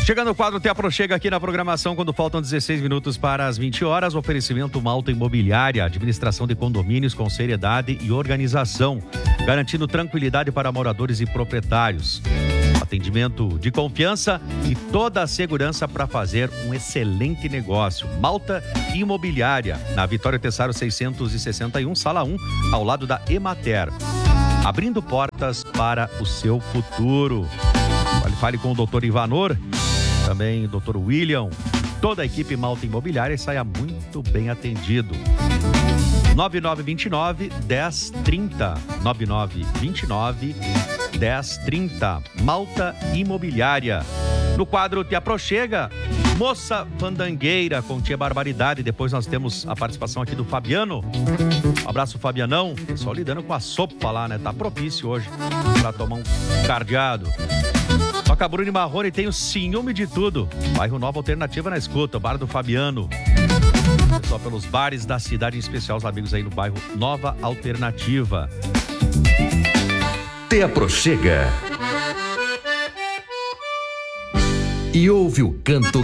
Chegando o quadro Te Aproxega aqui na programação, quando faltam 16 minutos para as 20 horas. Oferecimento Malta Imobiliária, administração de condomínios com seriedade e organização, garantindo tranquilidade para moradores e proprietários. Atendimento de confiança e toda a segurança para fazer um excelente negócio. Malta Imobiliária, na Vitória Tessaro 661, sala 1, ao lado da Emater. Abrindo portas para o seu futuro. Fale com o Dr. Ivanor, também o Dr. William, toda a equipe Malta Imobiliária, e saia muito bem atendido. 9929-1030. 9929-1030. Malta Imobiliária. No quadro Te Aproxega, Moça Fandangueira com Tia Barbaridade. Depois nós temos a participação aqui do Fabiano. Um abraço, Fabianão. Pessoal lidando com a sopa lá, né? Tá propício hoje para tomar um cardeado. Toca Bruno e Marrone, tem o ciúme de tudo. Bairro Nova Alternativa na escuta, o bar do Fabiano. Só pelos bares da cidade, em especial os amigos aí no bairro Nova Alternativa. Te Aproxega. E ouve o canto